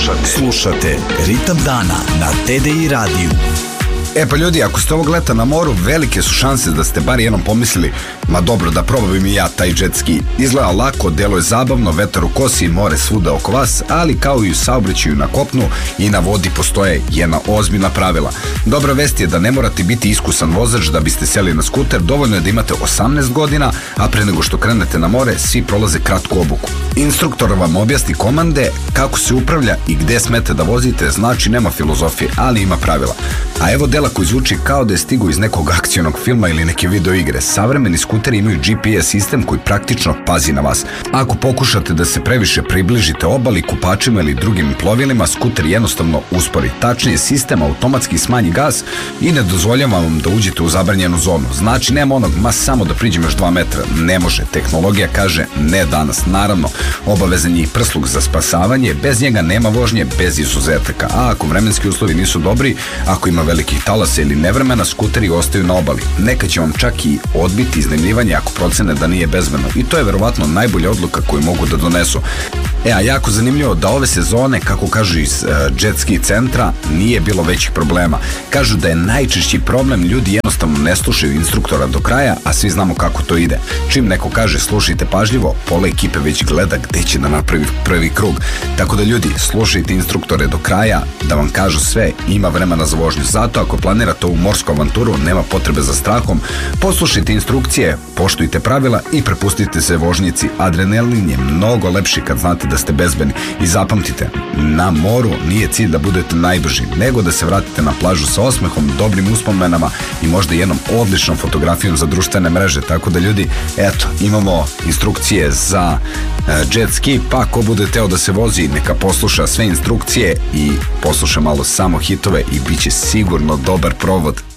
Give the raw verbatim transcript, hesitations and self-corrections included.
Slušate, slušate Ritam dana na T D I radiju. E pa ljudi, ako ste ovog leta na moru, velike su šanse da ste bar jednom pomislili, ma dobro, da probam i ja taj jet ski. Izgleda lako, deluje zabavno, vetar u kosi, more svuda oko vas, ali kao i u saobraćaju na kopnu i na vodi postoje jedna ozbiljna pravila. Dobra vest je da ne morate biti iskusan vozač da biste seli na skuter, dovoljno je da imate osamnaest godina, a pre nego što krenete na more, svi prolaze kratku obuku. Instruktor vam objasni komande, kako se upravlja i gde smete da vozite, znači nema filozofije, ali ima pravila. A evo dela koji zvuči kao da je stigao iz nekog akcionog filma ili neke video igre. Savremeni skuteri imaju G P S sistem koji praktično pazi na vas. Ako pokušate da se previše približite obali, kupačima ili drugim plovilima, skuter jednostavno uspori. Tačnije, sistem automatski smanji gas i ne dozvoljava vam da uđete u zabranjenu zonu. Znači, nema onog, ma samo da priđem još dva metra. Ne može. Tehnologija kaže ne danas. Naravno, obavezan je i prsluk za spasavanje. Bez njega nema vožnje, bez izuzetaka. A ako vremenski uslovi nisu dobri, ako ima velikih talasa ili nevremena, skuteri ostaju na obali. Neka će vam čak i odbiti iznajmljivanje ako procene da nije bezbedno. I to je verovatno najbolja odluka koju mogu da donesu. E, a jako zanimljivo da ove sezone, kako kažu iz uh, jet ski centra, nije bilo većih problema. Kažu da je najčešći problem ljudi jednostavno ne slušaju instruktora do kraja, a svi znamo kako to ide. Čim neko kaže slušajte pažljivo, pola ekipe već gleda gde će da napravi prvi krug. Tako da ljudi, slušajte instruktore do kraja, da vam kažu sve, ima vremena za vožnju. Zato ako planirate ovu morsku avanturu, nema potrebe za strahom, poslušajte instrukcije, poštujte pravila i prepustite se vožnjici. Adrenalin je mnogo lepši kad znate da ste bezbedni. I zapamtite, na moru nije cilj da budete najbrži, nego da se vratite na plažu sa osmehom, dobrim uspomenama i možda jednom odličnom fotografijom za društvene mreže. Tako da ljudi, eto, imamo instrukcije za uh, jet ski, pa ko bude teo da se vozi, neka posluša sve instrukcije i posluša malo samo hitove i bit će sigurno dobar provod.